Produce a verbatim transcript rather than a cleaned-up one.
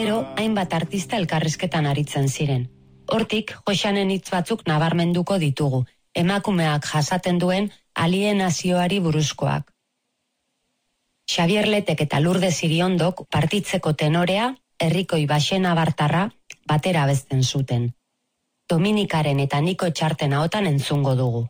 Gero, hainbat artista elkarrizketan aritzen ziren. Hortik, Joxanen hitz batzuk nabarmenduko ditugu, emakumeak jasaten duen alienazioari buruzkoak. Xabier Letek eta Lourdes Iriondok partitzeko tenorea, Herrikoi Baxena Bartarra, batera bezten zuten. Dominikaren eta Niko Txarten ahotan entzungo dugu.